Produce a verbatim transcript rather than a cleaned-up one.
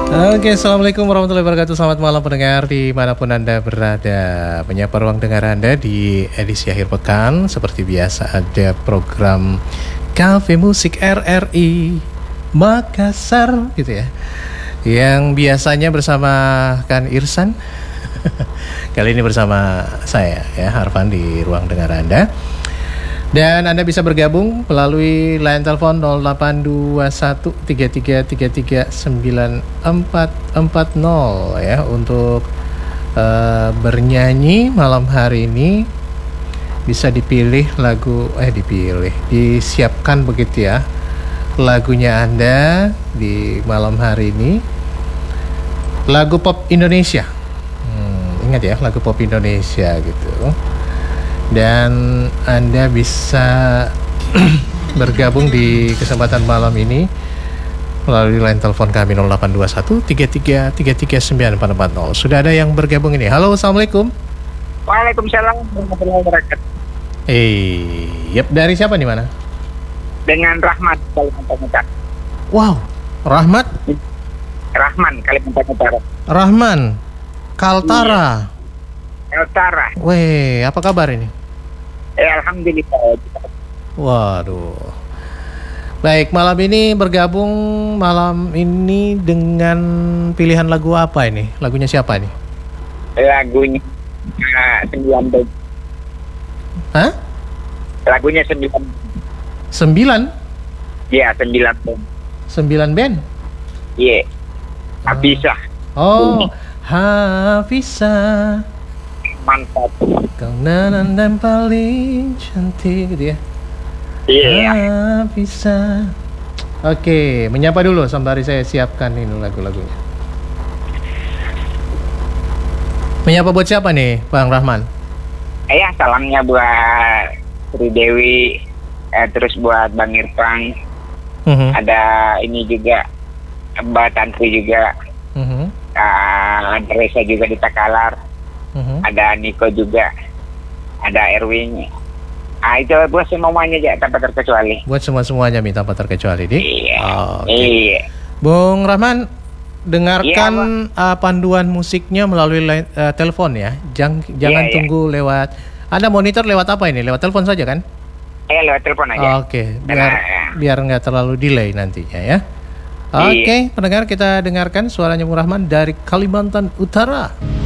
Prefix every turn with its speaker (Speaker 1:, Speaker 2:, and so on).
Speaker 1: Oke, assalamualaikum warahmatullahi wabarakatuh. Selamat malam pendengar dimanapun Anda berada. Menyapa ruang dengar Anda di edisi akhir pekan. Seperti biasa ada program Cafe Musik R R I Makassar gitu ya, yang biasanya bersama Kan Irsan. Kali ini bersama saya ya, Harvan, di ruang dengar Anda. Dan Anda bisa bergabung melalui line telepon nol delapan dua satu tiga tiga tiga tiga sembilan empat empat nol ya, untuk uh, bernyanyi malam hari ini. Bisa dipilih lagu, eh dipilih, disiapkan begitu ya lagunya Anda di malam hari ini. Lagu pop Indonesia, hmm, ingat ya, lagu pop Indonesia gitu. Dan Anda bisa bergabung di kesempatan malam ini melalui line telepon kami nol delapan dua satu tiga tiga tiga tiga sembilan empat empat nol. Sudah ada yang bergabung ini. Halo, assalamualaikum.
Speaker 2: Waalaikumsalam warahmatullahi wabarakatuh.
Speaker 1: Eh, yep, dari siapa nih, mana?
Speaker 2: Dengan Rahmat, Kalimantan Utara.
Speaker 1: Wow, Rahmat?
Speaker 2: Rahman, Kalimantan Utara.
Speaker 1: Rahman, Kaltara.
Speaker 2: Iya. Utara.
Speaker 1: Weh, apa kabar ini?
Speaker 2: Eh, alhamdulillah.
Speaker 1: Waduh. Baik, malam ini bergabung malam ini dengan pilihan lagu apa ini? Lagunya siapa ini?
Speaker 2: Lagunya uh, sembilan band.
Speaker 1: Hah?
Speaker 2: Lagunya sembilan.
Speaker 1: Sembilan?
Speaker 2: Iya, sembilan band.
Speaker 1: Sembilan band?
Speaker 2: Iya. Hafizah.
Speaker 1: Oh, Hafizah.
Speaker 2: Mantap.
Speaker 1: Kau nanan dan paling cantik gitu ya.
Speaker 2: Iya.
Speaker 1: Hafizah. Oke, menyapa dulu sembari saya siapkan ini lagu-lagunya. Menyapa buat siapa nih, Bang Rahman?
Speaker 2: Ya, salamnya buat Sri Dewi, eh, terus buat Bang Irfan.
Speaker 1: Uh-huh.
Speaker 2: Ada ini juga Mbak Tantri juga.
Speaker 1: Uh-huh.
Speaker 2: Uh, ada Reza juga di Takalar.
Speaker 1: Uh-huh.
Speaker 2: Ada Niko juga, ada Erwin. Ah, itu buat semuanya aja tanpa terkecuali.
Speaker 1: Buat semua-semuanya minta tanpa terkecuali, Dik.
Speaker 2: Iya.
Speaker 1: Oh, okay.
Speaker 2: Iya.
Speaker 1: Bung Rahman, dengarkan
Speaker 2: iya,
Speaker 1: uh, panduan musiknya melalui line, uh, telepon ya. Jang, jangan
Speaker 2: iya,
Speaker 1: tunggu iya. lewat. Anda monitor lewat apa ini? Lewat telepon saja kan?
Speaker 2: Iya, lewat telepon aja.
Speaker 1: Oh, Oke, okay. biar
Speaker 2: Karena,
Speaker 1: biar nggak terlalu delay nantinya ya. Oke, okay,
Speaker 2: iya.
Speaker 1: pendengar, kita dengarkan suaranya Bung Rahman dari Kalimantan Utara.